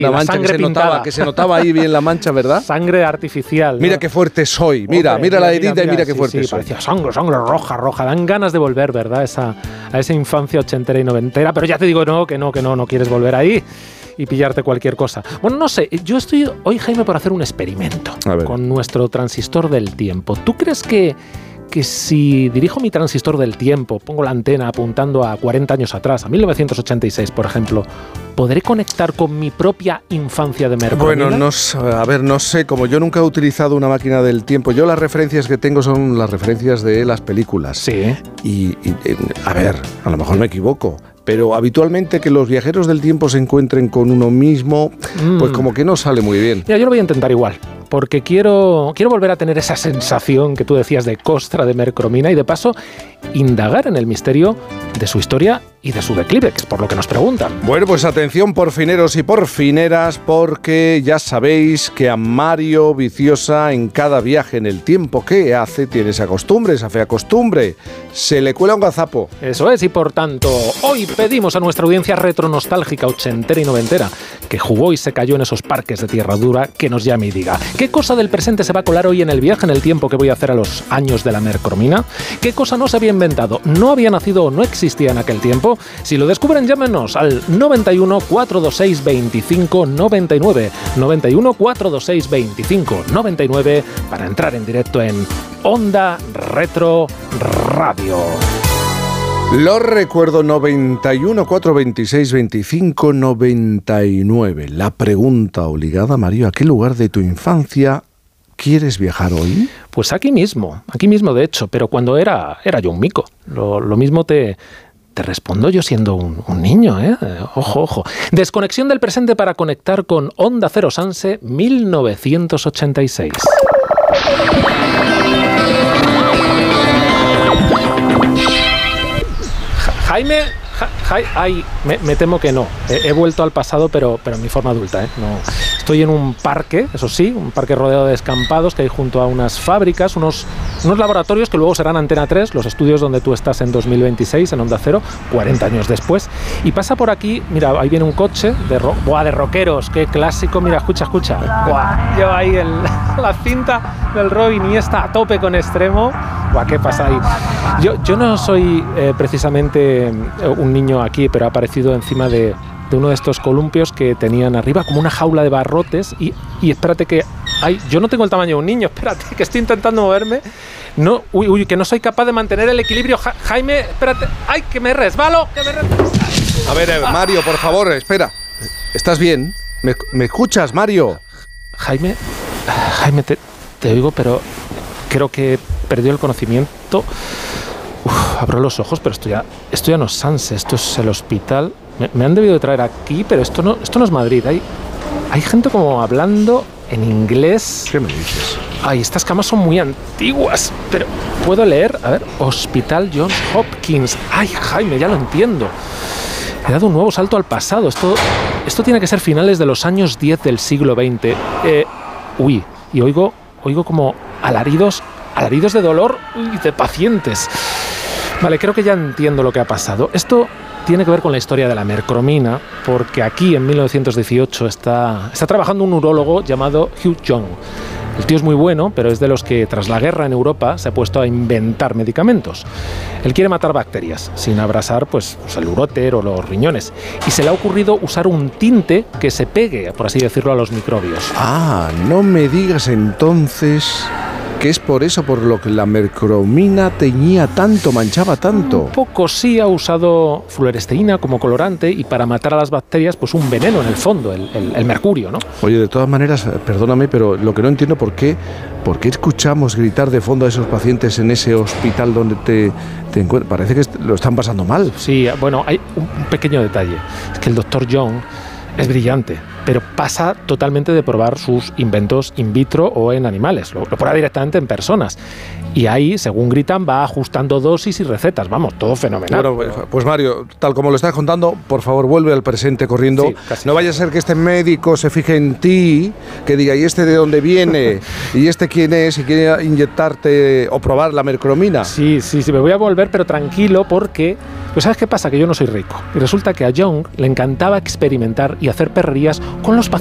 Y la sangre pintada. Que se notaba ahí bien la mancha, ¿verdad? Sangre artificial, ¿no? Mira qué fuerte soy. Mira la herida y mira qué fuerte soy. Parecía sangre roja. Dan ganas de volver, ¿verdad? A esa infancia ochentera y noventera. Pero ya te digo, no quieres volver ahí y pillarte cualquier cosa. Bueno, no sé, yo estoy hoy, Jaime, por hacer un experimento con nuestro transistor del tiempo. ¿Tú crees que si dirijo mi transistor del tiempo, pongo la antena apuntando a 40 años atrás, a 1986, por ejemplo, ¿podré conectar con mi propia infancia de mercromina? Bueno, no sé, como yo nunca he utilizado una máquina del tiempo, yo las referencias que tengo son las referencias de las películas. Sí. Y a ver, a lo mejor me equivoco, pero habitualmente que los viajeros del tiempo se encuentren con uno mismo, pues como que no sale muy bien. Mira, yo lo voy a intentar igual, porque quiero volver a tener esa sensación que tú decías de costra de mercromina y de paso indagar en el misterio de su historia y de su declive, que es por lo que nos preguntan. Bueno, pues atención porfineros y porfineras, porque ya sabéis que a Mario Viciosa en cada viaje en el tiempo que hace tiene esa fea costumbre, se le cuela un gazapo. Eso es, y por tanto, hoy pedimos a nuestra audiencia retronostálgica, ochentera y noventera, que jugó y se cayó en esos parques de tierra dura, que nos llame y diga, ¿qué cosa del presente se va a colar hoy en el viaje en el tiempo que voy a hacer a los años de la mercromina? ¿Qué cosa no se había inventado, no había nacido o no existía en aquel tiempo? Si lo descubren, llámenos al 91 426 25 99, 91 426 25 99 para entrar en directo en Onda Retro Radio. Lo recuerdo, 91 426 25 99. La pregunta obligada, Mario, ¿a qué lugar de tu infancia quieres viajar hoy? Pues aquí mismo de hecho, pero cuando era yo un mico. Lo mismo te respondo yo siendo un niño, ¿eh? Ojo. Desconexión del presente para conectar con Onda Cero Sanse 1986. Jaime, me temo que no. He vuelto al pasado, pero en mi forma adulta, ¿eh? No. Estoy en un parque, eso sí, un parque rodeado de descampados que hay junto a unas fábricas, unos laboratorios que luego serán Antena 3, los estudios donde tú estás en 2026, en Onda Cero, 40 años después. Y pasa por aquí, mira, ahí viene un coche de rockeros, qué clásico, mira, escucha. Buah, lleva ahí la cinta del rock Iniesta a tope con Extremo. Buah, ¿qué pasa ahí? Yo no soy precisamente un niño aquí, pero ha aparecido encima de uno de estos columpios que tenían arriba como una jaula de barrotes y espérate que yo no tengo el tamaño de un niño, espérate que estoy intentando moverme, no, que no soy capaz de mantener el equilibrio. Jaime, espérate, que me resbalo, A ver, Mario, por favor, espera, ¿estás bien? ¿Me escuchas, Mario? Jaime, te oigo, pero creo que he perdido el conocimiento. Abro los ojos, pero esto ya no es Sanse, esto es el hospital. Me han debido de traer aquí, pero esto no es Madrid. Hay gente como hablando en inglés. ¿Qué me dices? Estas camas son muy antiguas, pero ¿puedo leer? A ver, Hospital Johns Hopkins. Jaime, ya lo entiendo. He dado un nuevo salto al pasado. Esto tiene que ser finales de los años 10 del siglo XX. Y oigo como alaridos de dolor y de pacientes. Vale, creo que ya entiendo lo que ha pasado. Esto tiene que ver con la historia de la mercromina, porque aquí en 1918 está trabajando un urólogo llamado Hugh Young. El tío es muy bueno, pero es de los que tras la guerra en Europa se ha puesto a inventar medicamentos. Él quiere matar bacterias, sin abrasar pues el uróter o los riñones. Y se le ha ocurrido usar un tinte que se pegue, por así decirlo, a los microbios. No me digas entonces que es por eso por lo que la mercromina teñía tanto, manchaba tanto. Un poco sí, ha usado fluoresteína como colorante y para matar a las bacterias, pues un veneno en el fondo, el mercurio, ¿no? Oye, de todas maneras, perdóname, pero lo que no entiendo ¿por qué escuchamos gritar de fondo a esos pacientes en ese hospital donde te encuentras? Parece que lo están pasando mal. Sí, bueno, hay un pequeño detalle. Es que el doctor Young es brillante, pero pasa totalmente de probar sus inventos in vitro o en animales. Lo prueba directamente en personas. Y ahí, según gritan, va ajustando dosis y recetas. Vamos, todo fenomenal. Bueno, pues Mario, tal como lo estás contando, por favor, vuelve al presente corriendo. Sí, casi. No vaya a ser que este médico se fije en ti, que diga, ¿y este de dónde viene? ¿Y este quién es? ¿Y quiere inyectarte o probar la mercromina? Sí, me voy a volver, pero tranquilo, porque... Pues ¿sabes qué pasa? Que yo no soy rico. Y resulta que a Young le encantaba experimentar y hacer perrerías con los